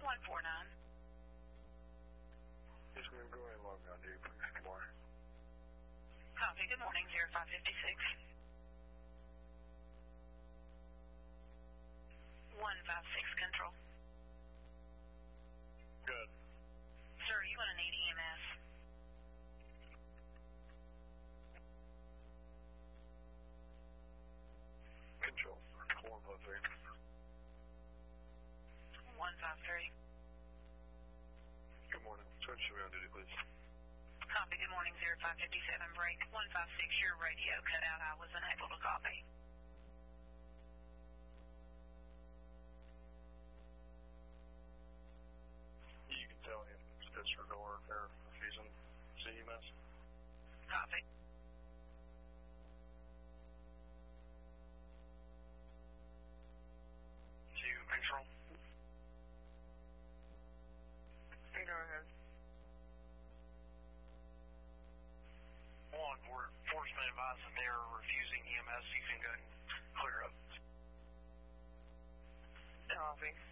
149. Yes, ma'am. Go ahead and log me on duty, please. Good morning. Copy. Good morning, 0556. 156 Control. Good. Sir, you going to need EMS. Control. 153. 153. Good morning. Switch to me on duty, please. Copy. Good morning, 0557. Break. 156. Your radio cut out. I was unable to copy. You can tell him disregard or refusing CMS. Copy. To Control. Go ahead. One, enforcement advised that they are refusing EMS. You can go and clear up. Copy.